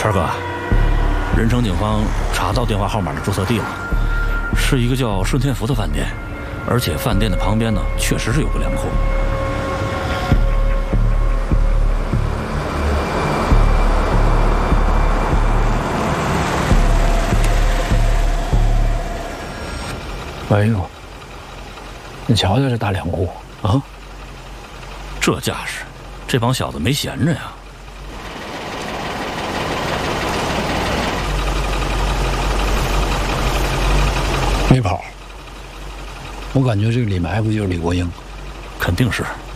二哥，任城警方查到电话号码的注册地了，是一个叫顺天福的饭店，而且饭店的旁边呢，确实是有个粮库。 哎呦，你瞧瞧这大粮库啊！ 这架势，这帮小子没闲着呀。 没跑，我感觉这个李埋伏就是李国英， 肯定是。